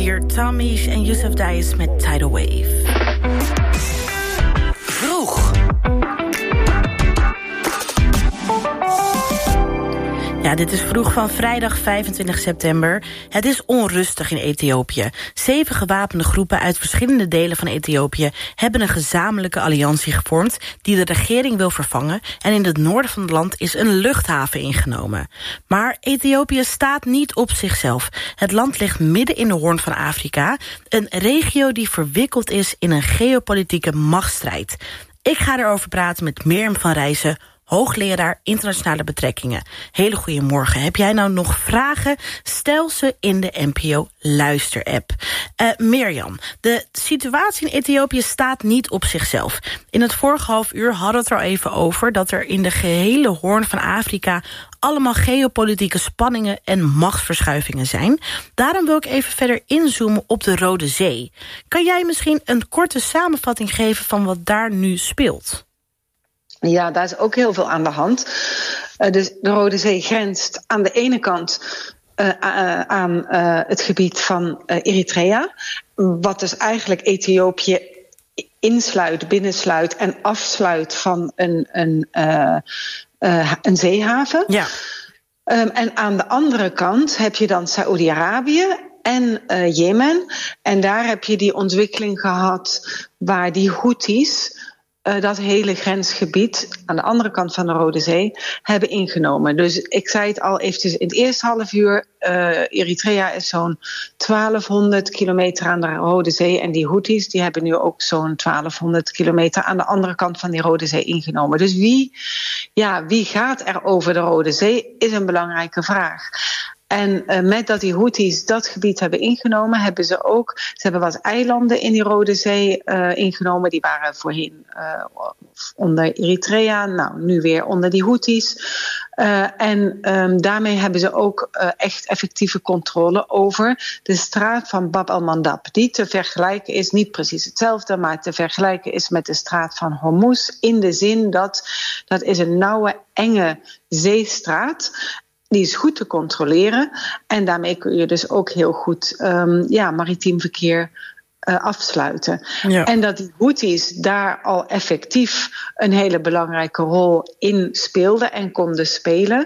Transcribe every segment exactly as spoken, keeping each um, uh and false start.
hier Tommy's en Yusuf Dias met Tidal Wave. Vroeg. Ja, dit is Vroeg van vrijdag vijfentwintig september. Het is onrustig in Ethiopië. Zeven gewapende groepen uit verschillende delen van Ethiopië hebben een gezamenlijke alliantie gevormd die de regering wil vervangen, en in het noorden van het land is een luchthaven ingenomen. Maar Ethiopië staat niet op zichzelf. Het land ligt midden in de Hoorn van Afrika, een regio die verwikkeld is in een geopolitieke machtsstrijd. Ik ga erover praten met Mirjam van Rijssen, hoogleraar internationale betrekkingen. Hele goede morgen. Heb jij nou nog vragen? Stel ze in de N P O Luister-app. Uh, Mirjam, de situatie in Ethiopië staat niet op zichzelf. In het vorige half uur hadden we het er al even over dat er in de gehele Hoorn van Afrika allemaal geopolitieke spanningen en machtsverschuivingen zijn. Daarom wil ik even verder inzoomen op de Rode Zee. Kan jij misschien een korte samenvatting geven van wat daar nu speelt? Ja, daar is ook heel veel aan de hand. Uh, dus de Rode Zee grenst aan de ene kant uh, uh, aan uh, het gebied van uh, Eritrea, wat dus eigenlijk Ethiopië insluit, binnensluit en afsluit van een, een, uh, uh, een zeehaven. Ja. Um, en aan de andere kant heb je dan Saoedi-Arabië en uh, Jemen. En daar heb je die ontwikkeling gehad waar die Houthis Uh, dat hele grensgebied aan de andere kant van de Rode Zee hebben ingenomen. Dus ik zei het al eventjes in het eerste half uur. Uh, Eritrea is zo'n twaalfhonderd kilometer aan de Rode Zee. En die Houthis die hebben nu ook zo'n twaalfhonderd kilometer aan de andere kant van die Rode Zee ingenomen. Dus wie, ja, wie gaat er over de Rode Zee is een belangrijke vraag. En uh, met dat die Houthis dat gebied hebben ingenomen, hebben ze ook, ze hebben wat eilanden in die Rode Zee uh, ingenomen. Die waren voorheen uh, onder Eritrea, nou nu weer onder die Houthis. Uh, en um, daarmee hebben ze ook uh, echt effectieve controle over de straat van Bab el-Mandab. Die te vergelijken is, niet precies hetzelfde, maar te vergelijken is met de straat van Hormuz. In de zin dat dat is een nauwe, enge zeestraat. Die is goed te controleren en daarmee kun je dus ook heel goed um, ja, maritiem verkeer uh, afsluiten. Ja. En dat die Houthis daar al effectief een hele belangrijke rol in speelden en konden spelen,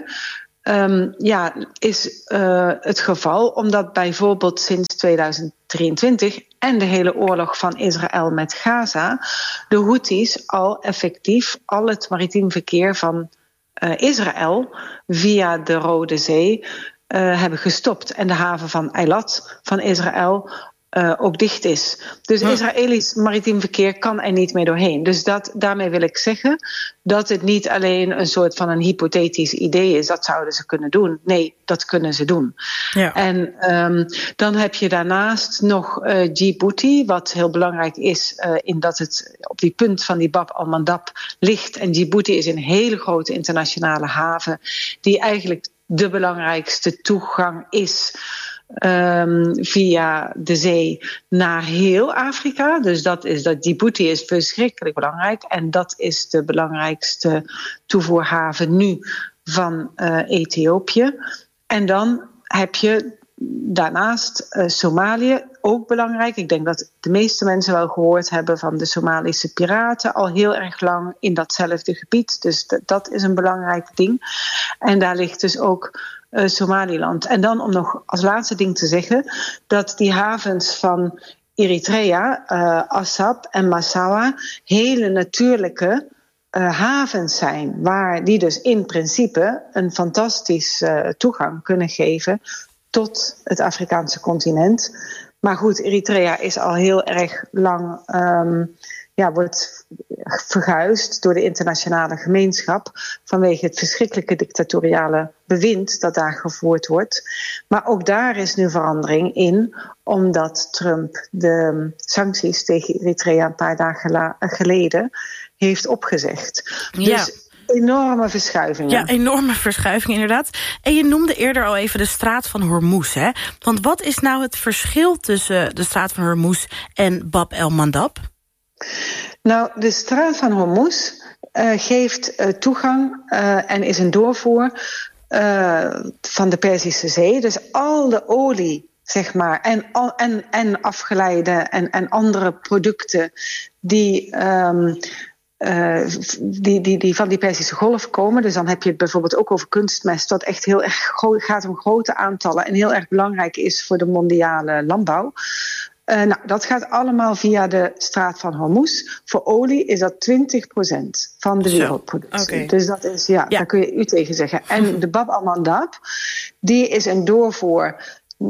um, ja, is uh, het geval omdat bijvoorbeeld sinds tweeduizend drieëntwintig en de hele oorlog van Israël met Gaza de Houthis al effectief al het maritiem verkeer van Uh, Israël via de Rode Zee uh, hebben gestopt. En de haven van Eilat van Israël uh, ook dicht is. Dus ja. Israëlisch maritiem verkeer kan er niet meer doorheen. Dus dat, daarmee wil ik zeggen dat het niet alleen een soort van een hypothetisch idee is. Dat zouden ze kunnen doen. Nee, dat kunnen ze doen. Ja. En um, dan heb je daarnaast nog uh, Djibouti, wat heel belangrijk is uh, in dat het op die punt van die Bab el-Mandab ligt. En Djibouti is een hele grote internationale haven die eigenlijk de belangrijkste toegang is Um, via de zee naar heel Afrika. Dus dat is dat Djibouti is verschrikkelijk belangrijk. En dat is de belangrijkste toevoerhaven nu van uh, Ethiopië. En dan heb je daarnaast uh, Somalië, ook belangrijk. Ik denk dat de meeste mensen wel gehoord hebben van de Somalische piraten al heel erg lang in datzelfde gebied. Dus d- dat is een belangrijk ding. En daar ligt dus ook uh, Somaliland. En dan om nog als laatste ding te zeggen dat die havens van Eritrea, uh, Assab en Massawa, hele natuurlijke uh, havens zijn, waar die dus in principe een fantastisch uh, toegang kunnen geven tot het Afrikaanse continent. Maar goed, Eritrea is al heel erg lang, um, ja, wordt verguisd door de internationale gemeenschap vanwege het verschrikkelijke dictatoriale bewind dat daar gevoerd wordt. Maar ook daar is nu verandering in, omdat Trump de sancties tegen Eritrea een paar dagen la- geleden heeft opgezegd. Ja. Dus enorme verschuivingen. Ja, enorme verschuivingen inderdaad. En je noemde eerder al even de straat van Hormuz, hè? Want wat is nou het verschil tussen de straat van Hormuz en Bab el-Mandab? Nou, de straat van Hormuz uh, geeft uh, toegang uh, en is een doorvoer uh, van de Perzische Zee. Dus al de olie zeg maar. En, en, en afgeleide en, en andere producten die, um, uh, die, die, die van die Perzische Golf komen. Dus dan heb je het bijvoorbeeld ook over kunstmest, wat echt heel erg gro- gaat om grote aantallen en heel erg belangrijk is voor de mondiale landbouw. Uh, nou, dat gaat allemaal via de straat van Hormuz. Voor olie is dat twintig procent van de wereldproductie. Okay. Dus dat is, ja, ja, daar kun je u tegen zeggen. En de Bab al-Mandab, die is een doorvoer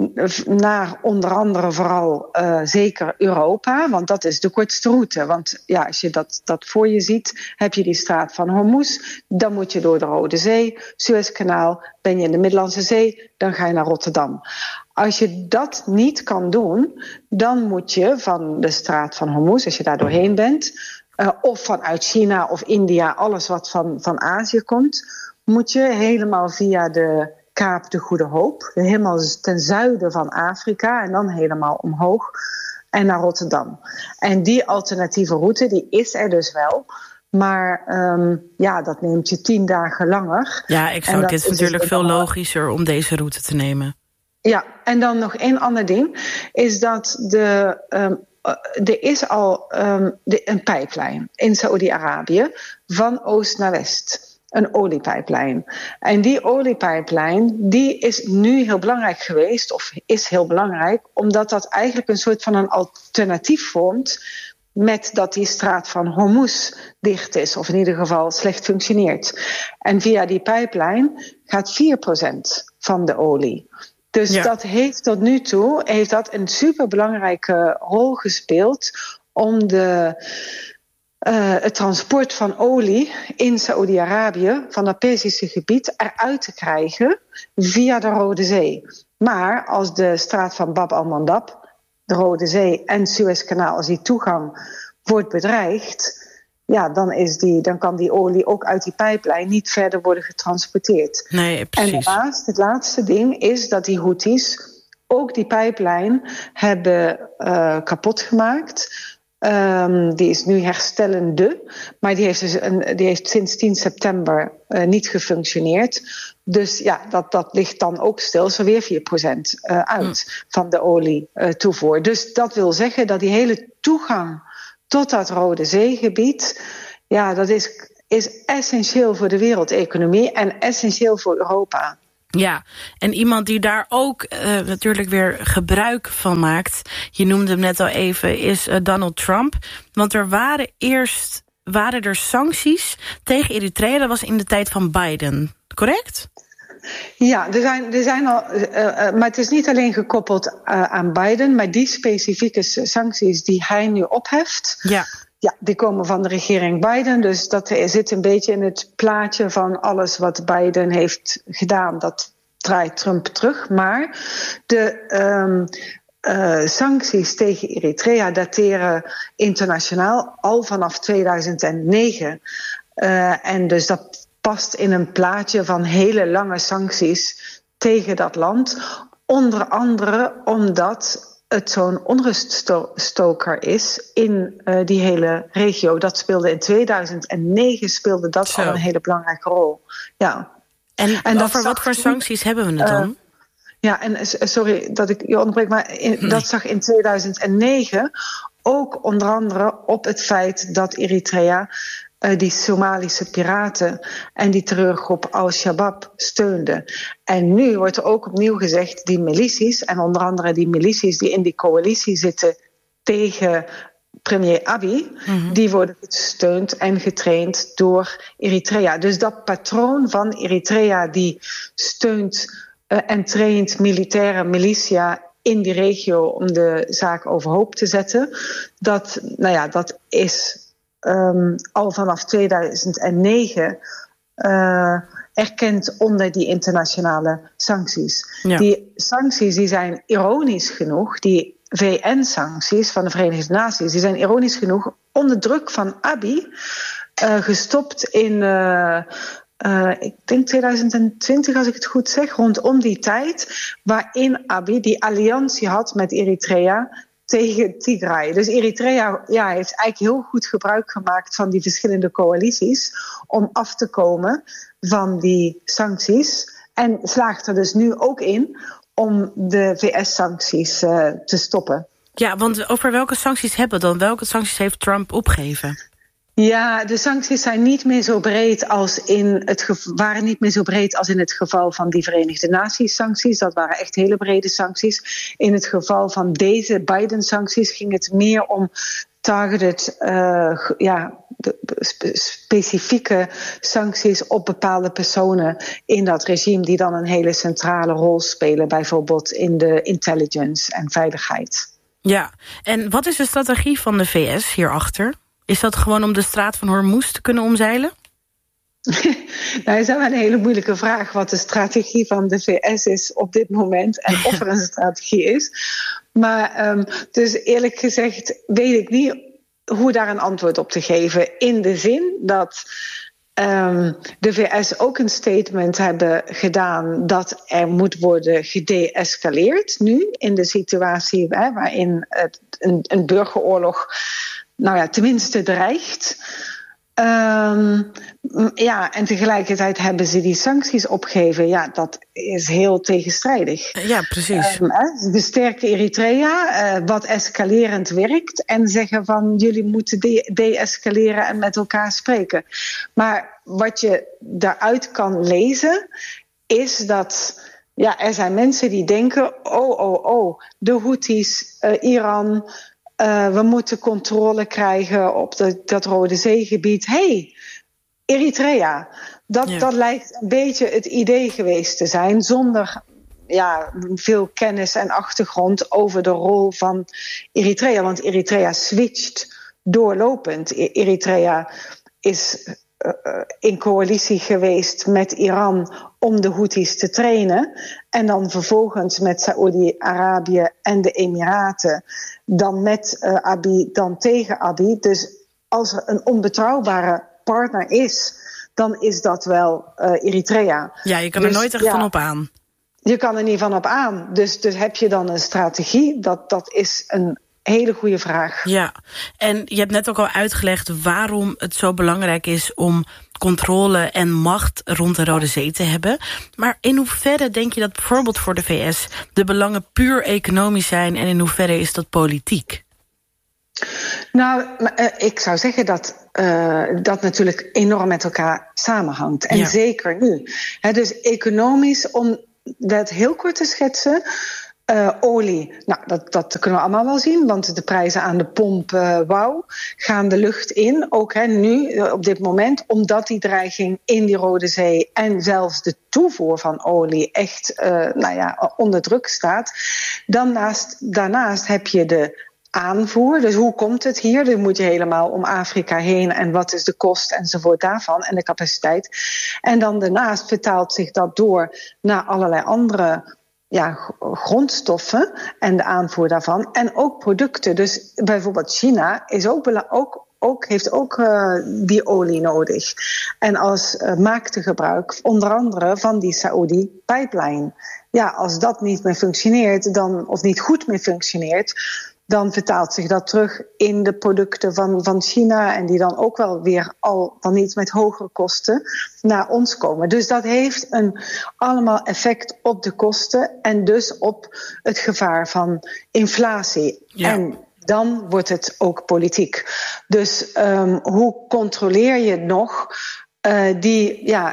naar onder andere vooral uh, zeker Europa, want dat is de kortste route. Want ja, als je dat, dat voor je ziet, heb je die straat van Hormuz, dan moet je door de Rode Zee, Suezkanaal, ben je in de Middellandse Zee, dan ga je naar Rotterdam. Als je dat niet kan doen, dan moet je van de straat van Hormuz, als je daar doorheen bent, uh, of vanuit China of India, alles wat van, van Azië komt, moet je helemaal via de Kaap de Goede Hoop, helemaal ten zuiden van Afrika en dan helemaal omhoog en naar Rotterdam. En die alternatieve route, die is er dus wel. Maar um, ja, dat neemt je tien dagen langer. Ja, exact. Het is, is natuurlijk veel logischer om deze route te nemen. Ja, en dan nog één ander ding, is dat de, um, er is al um, de, een pijplijn in Saoedi-Arabië van oost naar west. Een oliepijplijn. En die oliepijplijn, die is nu heel belangrijk geweest, of is heel belangrijk, omdat dat eigenlijk een soort van een alternatief vormt met dat die straat van Hormuz dicht is, of in ieder geval slecht functioneert. En via die pijplijn gaat vier procent van de olie. Dus ja. dat heeft tot nu toe heeft dat een superbelangrijke rol gespeeld om de, uh, het transport van olie in Saoedi-Arabië, van dat Perzische gebied, eruit te krijgen via de Rode Zee. Maar als de straat van Bab al-Mandab, de Rode Zee en Suezkanaal, als die toegang wordt bedreigd, ja, dan, is die, dan kan die olie ook uit die pijplijn niet verder worden getransporteerd. Nee, precies. En daarnaast, het laatste ding is dat die Houthis ook die pijplijn hebben uh, kapot gemaakt. Um, die is nu herstellende, maar die heeft, dus een, die heeft sinds tien september uh, niet gefunctioneerd. Dus ja, dat, dat ligt dan ook stil, zo weer vier procent uh, uit mm. van de olietoevoer. Uh, dus dat wil zeggen dat die hele toegang tot dat Rode Zeegebied, ja, dat is, is essentieel voor de wereldeconomie en essentieel voor Europa. Ja, en iemand die daar ook uh, natuurlijk weer gebruik van maakt, je noemde hem net al even, is uh, Donald Trump. Want er waren eerst waren er sancties tegen Eritrea, dat was in de tijd van Biden, correct? Ja, er zijn, er zijn al, uh, uh, maar het is niet alleen gekoppeld uh, aan Biden, maar die specifieke sancties die hij nu opheft, ja. Ja, die komen van de regering Biden. Dus dat zit een beetje in het plaatje van alles wat Biden heeft gedaan. Dat draait Trump terug. Maar de um, uh, sancties tegen Eritrea dateren internationaal al vanaf tweeduizend negen. Uh, en dus dat past in een plaatje van hele lange sancties tegen dat land. Onder andere omdat het zo'n onruststoker is in uh, die hele regio. Dat speelde in tweeduizend negen speelde dat Zo. al een hele belangrijke rol. Ja. En, en over wat voor sancties hebben we het dan? Uh, ja, en sorry dat ik je onderbreek, maar in, nee. dat zag in tweeduizend negen ook onder andere op het feit dat Eritrea Uh, die Somalische piraten en die terreurgroep Al-Shabaab steunde. En nu wordt er ook opnieuw gezegd, die milities, en onder andere die milities die in die coalitie zitten tegen premier Abiy, mm-hmm. die worden gesteund en getraind door Eritrea. Dus dat patroon van Eritrea die steunt uh, en traint militaire militia in die regio om de zaak overhoop te zetten, dat, nou ja, dat is Um, al vanaf tweeduizend negen uh, erkend onder die internationale sancties. Ja. Die sancties die zijn ironisch genoeg, die V N-sancties van de Verenigde Naties, die zijn ironisch genoeg onder druk van Abiy uh, gestopt in, uh, uh, ik denk tweeduizend twintig als ik het goed zeg, rondom die tijd, waarin Abiy die alliantie had met Eritrea tegen Tigray. Dus Eritrea ja, heeft eigenlijk heel goed gebruik gemaakt van die verschillende coalities om af te komen van die sancties. En slaagt er dus nu ook in om de V S-sancties uh, te stoppen. Ja, want over welke sancties hebben we dan? Welke sancties heeft Trump opgeheven? Ja, de sancties zijn niet meer zo breed als in het geval, waren niet meer zo breed als in het geval van die Verenigde Naties sancties. Dat waren echt hele brede sancties. In het geval van deze Biden-sancties ging het meer om targeted, uh, ja, spe- specifieke sancties op bepaalde personen in dat regime die dan een hele centrale rol spelen, bijvoorbeeld in de intelligence en veiligheid. Ja, en wat is de strategie van de V S hierachter? Is dat gewoon om de straat van Hormuz te kunnen omzeilen? Nou, dat is wel een hele moeilijke vraag wat de strategie van de V S is op dit moment en of er een strategie is. Maar um, dus eerlijk gezegd weet ik niet hoe daar een antwoord op te geven. In de zin dat um, de V S ook een statement hebben gedaan dat er moet worden gedeescaleerd nu in de situatie hè, waarin het, een, een burgeroorlog nou ja, tenminste dreigt. Um, ja, en tegelijkertijd hebben ze die sancties opgegeven. Ja, dat is heel tegenstrijdig. Ja, precies. Um, hè, de sterke Eritrea, uh, wat escalerend werkt, en zeggen van jullie moeten de- de-escaleren en met elkaar spreken. Maar wat je daaruit kan lezen, is dat ja, er zijn mensen die denken, oh, oh, oh, de Houthis, uh, Iran. Uh, we moeten controle krijgen op de, dat Rode Zeegebied. Hé, hey, Eritrea. Dat, ja. dat lijkt een beetje het idee geweest te zijn, zonder ja, veel kennis en achtergrond over de rol van Eritrea. Want Eritrea switcht doorlopend. Eritrea is uh, in coalitie geweest met Iran om de Houthis te trainen. En dan vervolgens met Saoedi-Arabië en de Emiraten. Dan met uh, Abiy, dan tegen Abiy. Dus als er een onbetrouwbare partner is, dan is dat wel uh, Eritrea. Ja, je kan dus, er nooit echt ja, van op aan. Je kan er niet van op aan. Dus, dus heb je dan een strategie? Dat, dat is een hele goede vraag. Ja, en je hebt net ook al uitgelegd waarom het zo belangrijk is om controle en macht rond de Rode Zee te hebben. Maar in hoeverre denk je dat bijvoorbeeld voor de V S de belangen puur economisch zijn en in hoeverre is dat politiek? Nou, uh, ik zou zeggen dat uh, dat natuurlijk enorm met elkaar samenhangt. En ja. Zeker nu. He, dus economisch, om dat heel kort te schetsen. Uh, olie, nou, dat, dat kunnen we allemaal wel zien, want de prijzen aan de pomp, uh, wauw, gaan de lucht in. Ook hè, nu, uh, op dit moment, omdat die dreiging in die Rode Zee en zelfs de toevoer van olie echt uh, nou ja, onder druk staat. Dan naast, daarnaast heb je de aanvoer. Dus hoe komt het hier? Dan moet je helemaal om Afrika heen en wat is de kost enzovoort daarvan en de capaciteit. En dan daarnaast vertaalt zich dat door naar allerlei andere ja, grondstoffen en de aanvoer daarvan. En ook producten. Dus bijvoorbeeld China is ook, bela- ook, ook, heeft ook uh, die olie nodig. En als uh, maakte gebruik onder andere van die Saoedi-pipeline. Ja, als dat niet meer functioneert, dan, of niet goed meer functioneert, dan vertaalt zich dat terug in de producten van, van China en die dan ook wel weer al dan niet met hogere kosten naar ons komen. Dus dat heeft een allemaal effect op de kosten en dus op het gevaar van inflatie. Ja. En dan wordt het ook politiek. Dus um, hoe controleer je nog uh, die ja,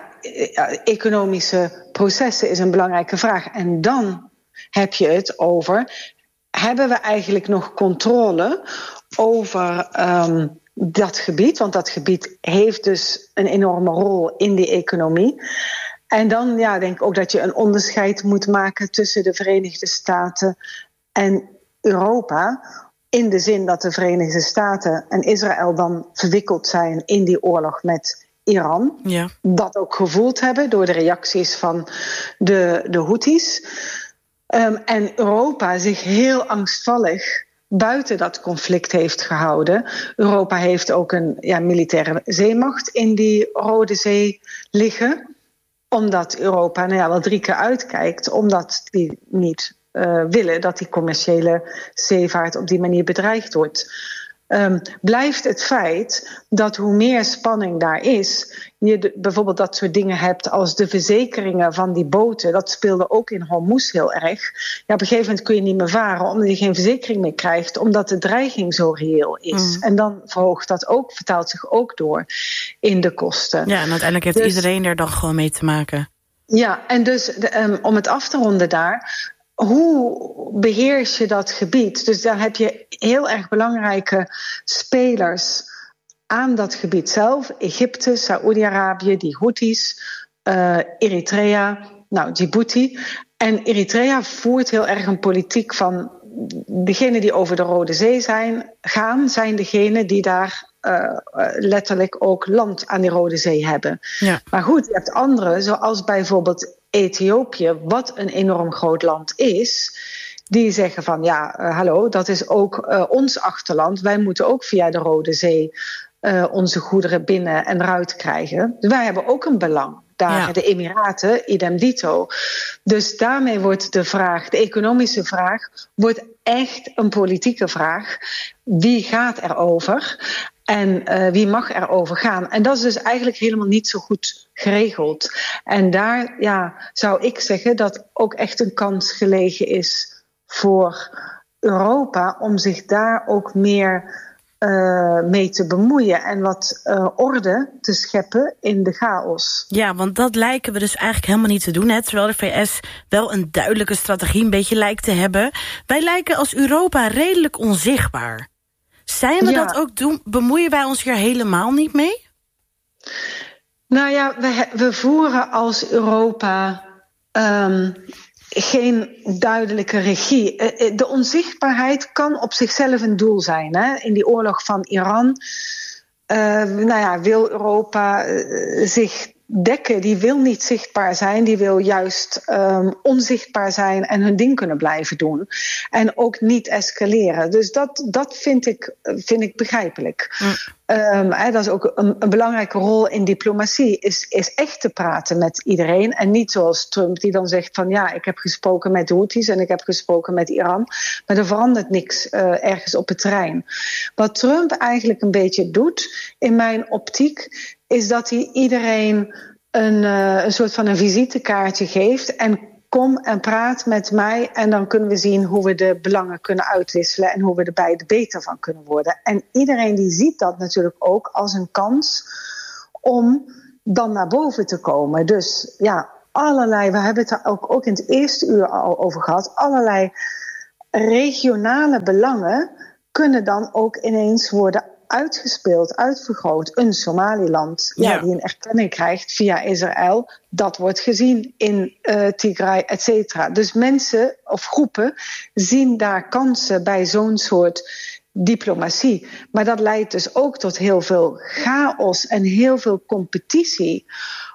economische processen is een belangrijke vraag. En dan heb je het over, hebben we eigenlijk nog controle over um, dat gebied? Want dat gebied heeft dus een enorme rol in die economie. En dan ja, denk ik ook dat je een onderscheid moet maken tussen de Verenigde Staten en Europa. In de zin dat de Verenigde Staten en Israël dan verwikkeld zijn in die oorlog met Iran. Ja. Dat ook gevoeld hebben door de reacties van de, de Houthis. Um, en Europa zich heel angstvallig buiten dat conflict heeft gehouden. Europa heeft ook een ja, militaire zeemacht in die Rode Zee liggen. Omdat Europa nou ja, wel drie keer uitkijkt. Omdat die niet uh, willen dat die commerciële zeevaart op die manier bedreigd wordt. um, blijft het feit dat hoe meer spanning daar is, je de, bijvoorbeeld dat soort dingen hebt als de verzekeringen van die boten, dat speelde ook in Hormuz heel erg. Ja, op een gegeven moment kun je niet meer varen omdat je geen verzekering meer krijgt, omdat de dreiging zo reëel is. Mm. En dan verhoogt dat ook, vertaalt zich ook door in de kosten. Ja, en uiteindelijk heeft dus iedereen er dan gewoon mee te maken. Ja, en dus de, um, om het af te ronden daar, hoe beheers je dat gebied? Dus daar heb je heel erg belangrijke spelers aan dat gebied zelf. Egypte, Saoedi-Arabië, die Houthis, uh, Eritrea, nou Djibouti. En Eritrea voert heel erg een politiek van degenen die over de Rode Zee zijn, gaan, zijn degenen die daar uh, letterlijk ook land aan die Rode Zee hebben. Ja. Maar goed, je hebt anderen, zoals bijvoorbeeld Ethiopië, wat een enorm groot land is, die zeggen van ja, uh, hallo, dat is ook uh, ons achterland. Wij moeten ook via de Rode Zee uh, onze goederen binnen en eruit krijgen. Dus wij hebben ook een belang. Daar ja. De Emiraten, idem dito. Dus daarmee wordt de vraag, de economische vraag, wordt echt een politieke vraag. Wie gaat erover? En uh, wie mag erover gaan? En dat is dus eigenlijk helemaal niet zo goed geregeld. En daar ja, zou ik zeggen dat ook echt een kans gelegen is voor Europa om zich daar ook meer Uh, mee te bemoeien en wat uh, orde te scheppen in de chaos. Ja, want dat lijken we dus eigenlijk helemaal niet te doen, hè, terwijl de V S wel een duidelijke strategie een beetje lijkt te hebben. Wij lijken als Europa redelijk onzichtbaar. Zijn we ja. dat ook doen? Bemoeien wij ons hier helemaal niet mee? Nou ja, we, we voeren als Europa Um, geen duidelijke regie. De onzichtbaarheid kan op zichzelf een doel zijn. Hè? In die oorlog van Iran uh, nou ja, wil Europa uh, zich dekken. Die wil niet zichtbaar zijn. Die wil juist um, onzichtbaar zijn en hun ding kunnen blijven doen. En ook niet escaleren. Dus dat, dat vind ik, vind ik begrijpelijk. Mm. Um, hè, dat is ook een, een belangrijke rol in diplomatie. Is, is echt te praten met iedereen. En niet zoals Trump die dan zegt van ja, ik heb gesproken met de Houthis en ik heb gesproken met Iran. Maar er verandert niks uh, ergens op het terrein. Wat Trump eigenlijk een beetje doet, in mijn optiek, is dat hij iedereen een, uh, een soort van een visitekaartje geeft en kom en praat met mij en dan kunnen we zien hoe we de belangen kunnen uitwisselen en hoe we er beide beter van kunnen worden. En iedereen die ziet dat natuurlijk ook als een kans om dan naar boven te komen. Dus ja, allerlei, we hebben het er ook, ook in het eerste uur al over gehad, allerlei regionale belangen kunnen dan ook ineens worden uitgespeeld, uitvergroot. Een Somaliland, ja, ja. die een erkenning krijgt via Israël, dat wordt gezien in uh, Tigray, et cetera. Dus mensen of groepen zien daar kansen bij zo'n soort diplomatie. Maar dat leidt dus ook tot heel veel chaos en heel veel competitie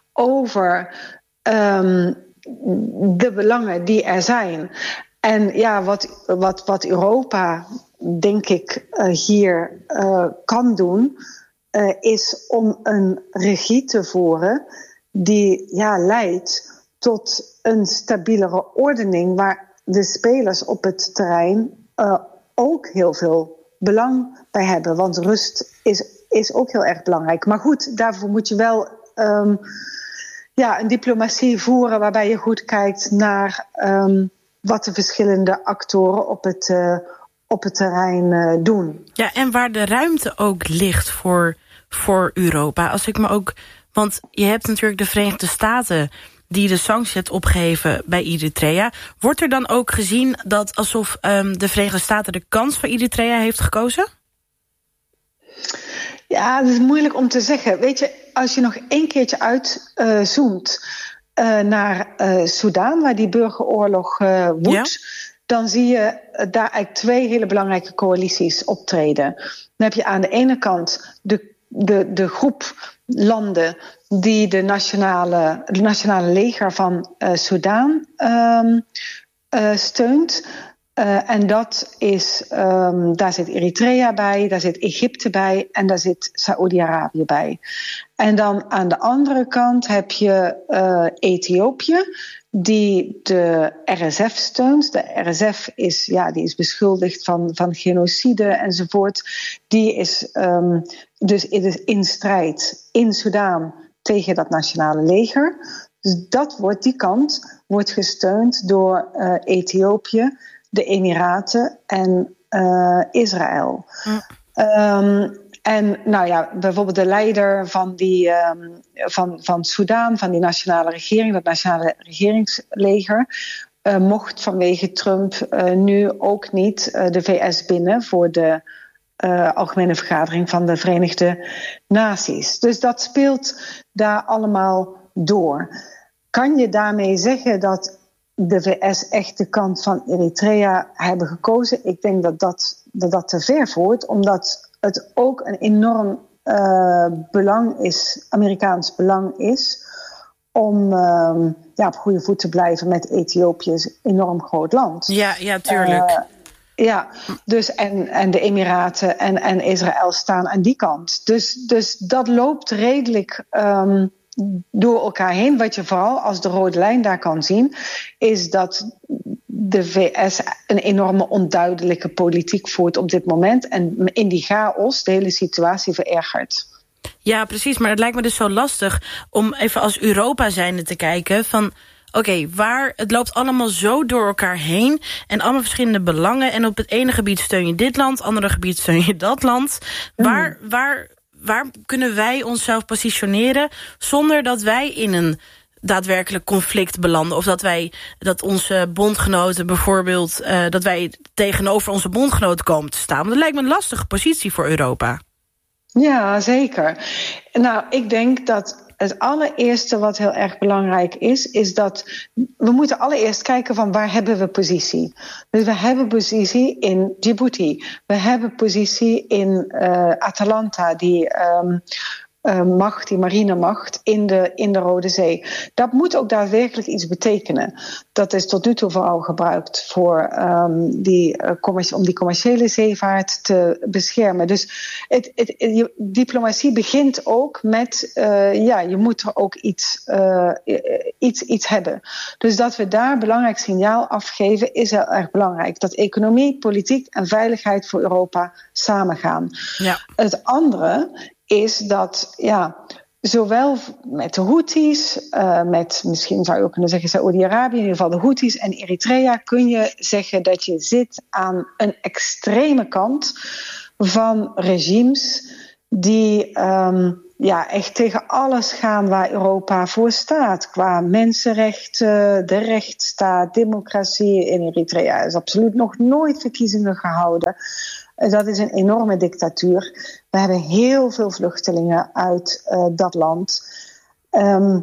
over um, de belangen die er zijn. En ja, wat, wat, wat Europa, denk ik, uh, hier uh, kan doen, uh, is om een regie te voeren die ja, leidt tot een stabielere ordening, waar de spelers op het terrein uh, ook heel veel belang bij hebben. Want rust is, is ook heel erg belangrijk. Maar goed, daarvoor moet je wel um, ja, een diplomatie voeren waarbij je goed kijkt naar um, wat de verschillende actoren op het, uh, op het terrein uh, doen. Ja, en waar de ruimte ook ligt voor, voor Europa. Als ik me ook, want je hebt natuurlijk de Verenigde Staten die de sancties heeft opgeheven bij Eritrea. Wordt er dan ook gezien dat alsof um, de Verenigde Staten de kans voor Eritrea heeft gekozen? Ja, dat is moeilijk om te zeggen. Weet je, als je nog één keertje uitzoomt uh, uh, naar uh, Soedan, waar die burgeroorlog uh, woedt, ja. dan zie je uh, daar eigenlijk twee hele belangrijke coalities optreden. Dan heb je aan de ene kant de, de, de groep landen die de nationale, de nationale leger van uh, Soedan um, uh, steunt. Uh, en dat is, um, daar zit Eritrea bij, daar zit Egypte bij en daar zit Saoedi-Arabië bij. En dan aan de andere kant heb je uh, Ethiopië, die de R S F steunt. De R S F is, ja, die is beschuldigd van, van genocide enzovoort. Die is um, dus in, in strijd in Soedan tegen dat nationale leger. Dus dat wordt, die kant wordt gesteund door uh, Ethiopië, de Emiraten en uh, Israël. Mm. Um, en nou ja, bijvoorbeeld de leider van, die, um, van, van Soedan, van die nationale regering, dat nationale regeringsleger, uh, mocht vanwege Trump uh, nu ook niet uh, de V S binnen voor de uh, Algemene Vergadering van de Verenigde Naties. Dus dat speelt daar allemaal door. Kan je daarmee zeggen dat de V S echt de kant van Eritrea hebben gekozen? Ik denk dat dat, dat, dat te ver voert, omdat het ook een enorm uh, belang is, Amerikaans belang is, om uh, ja, op goede voet te blijven met Ethiopië, is een enorm groot land. Ja, ja, tuurlijk. Uh, ja, dus en, en de Emiraten en, en Israël staan aan die kant. Dus, dus dat loopt redelijk Um, door elkaar heen. Wat je vooral als de rode lijn daar kan zien, is dat de V S een enorme onduidelijke politiek voert op dit moment. En in die chaos de hele situatie verergert. Ja, precies. Maar het lijkt me dus zo lastig om even als Europa zijnde te kijken van oké, okay, waar het loopt allemaal zo door elkaar heen en allemaal verschillende belangen. En op het ene gebied steun je dit land, andere gebied steun je dat land. Waar, mm. waar Waar kunnen wij onszelf positioneren zonder dat wij in een daadwerkelijk conflict belanden? Of dat wij, dat onze bondgenoten bijvoorbeeld, uh, dat wij tegenover onze bondgenoten komen te staan? Want dat lijkt me een lastige positie voor Europa. Ja, zeker. Nou, ik denk dat het allereerste wat heel erg belangrijk is, is dat we moeten allereerst kijken van waar hebben we positie. Dus we hebben positie in Djibouti. We hebben positie in uh, Atalanta, die um, uh, macht, die marinemacht in de, in de Rode Zee. Dat moet ook daadwerkelijk iets betekenen. Dat is tot nu toe vooral gebruikt voor, um, die, uh, commerci- om die commerciële zeevaart te beschermen. Dus het, het, het, diplomatie begint ook met, uh, ja, je moet er ook iets, uh, iets, iets hebben. Dus dat we daar een belangrijk signaal afgeven is heel erg belangrijk. Dat economie, politiek en veiligheid voor Europa samengaan. Ja. Het andere is dat, ja, zowel met de Houthis, uh, met misschien zou je ook kunnen zeggen Saoedi-Arabië, in ieder geval de Houthis en Eritrea, kun je zeggen dat je zit aan een extreme kant van regimes die um, ja, echt tegen alles gaan waar Europa voor staat. Qua mensenrechten, de rechtsstaat, democratie. In Eritrea is absoluut nog nooit verkiezingen gehouden. Dat is een enorme dictatuur. We hebben heel veel vluchtelingen uit uh, dat land. Um,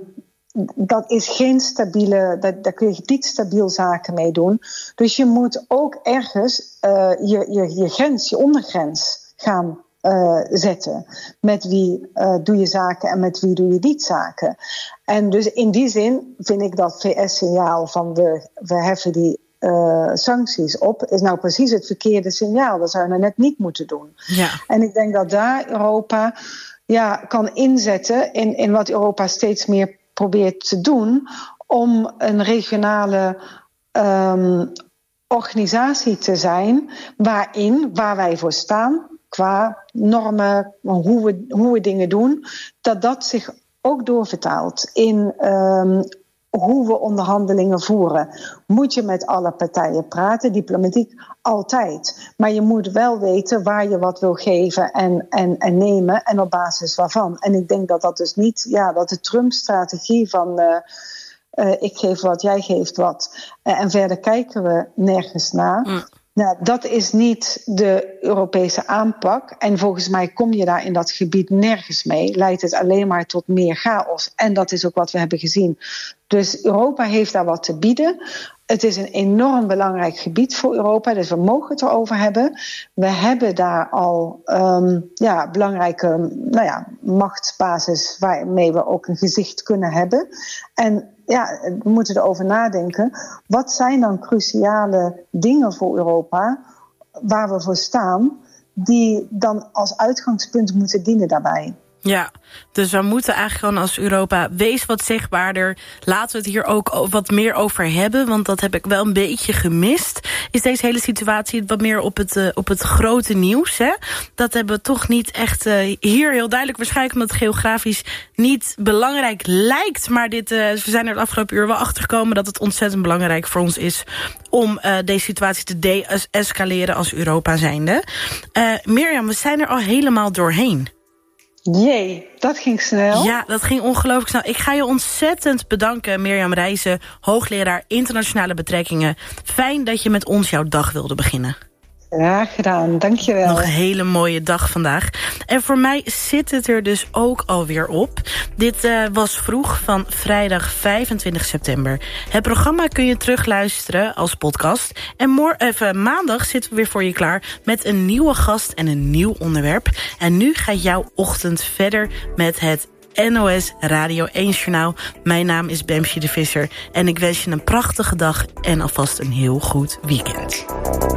dat is geen stabiele, dat, daar kun je niet stabiel zaken mee doen. Dus je moet ook ergens uh, je, je, je grens, je ondergrens gaan uh, zetten. Met wie uh, doe je zaken en met wie doe je niet zaken. En dus in die zin vind ik dat V S-signaal van we, we heffen die Uh, sancties op, is nou precies het verkeerde signaal. Dat zou je net niet moeten doen. Ja. En ik denk dat daar Europa ja, kan inzetten in, in wat Europa steeds meer probeert te doen om een regionale um, organisatie te zijn waarin, waar wij voor staan, qua normen, hoe we, hoe we dingen doen, dat dat zich ook doorvertaalt in um, hoe we onderhandelingen voeren. Moet je met alle partijen praten, diplomatiek altijd. Maar je moet wel weten waar je wat wil geven en, en, en nemen en op basis waarvan. En ik denk dat dat dus niet, ja, dat de Trump-strategie van uh, uh, ik geef wat, jij geeft wat. Uh, en verder kijken we nergens naar. Mm. Nou, dat is niet de Europese aanpak. En volgens mij kom je daar in dat gebied nergens mee. Leidt het alleen maar tot meer chaos. En dat is ook wat we hebben gezien. Dus Europa heeft daar wat te bieden. Het is een enorm belangrijk gebied voor Europa. Dus we mogen het erover hebben. We hebben daar al um, ja, belangrijke nou ja, machtsbasis waarmee we ook een gezicht kunnen hebben. En ja, we moeten erover nadenken. Wat zijn dan cruciale dingen voor Europa waar we voor staan, die dan als uitgangspunt moeten dienen daarbij? Ja, dus we moeten eigenlijk gewoon als Europa, wees wat zichtbaarder. Laten we het hier ook wat meer over hebben, want dat heb ik wel een beetje gemist. Is deze hele situatie wat meer op het, uh, op het grote nieuws, hè? Dat hebben we toch niet echt uh, hier heel duidelijk. Waarschijnlijk omdat het geografisch niet belangrijk lijkt. Maar dit, uh, we zijn er het afgelopen uur wel achter gekomen dat het ontzettend belangrijk voor ons is om uh, deze situatie te de-escaleren als Europa zijnde. Uh, Mirjam, we zijn er al helemaal doorheen. Jee, dat ging snel. Ja, dat ging ongelooflijk snel. Ik ga je ontzettend bedanken, Mirjam Rijzen, hoogleraar internationale betrekkingen. Fijn dat je met ons jouw dag wilde beginnen. Graag gedaan, dankjewel. Nog een hele mooie dag vandaag. En voor mij zit het er dus ook alweer op. Dit uh, was Vroeg van vrijdag vijfentwintig september. Het programma kun je terugluisteren als podcast. En morgen, even maandag zitten we weer voor je klaar met een nieuwe gast en een nieuw onderwerp. En nu gaat jouw ochtend verder met het N O S Radio één Journaal. Mijn naam is Bemsje de Visser en ik wens je een prachtige dag en alvast een heel goed weekend.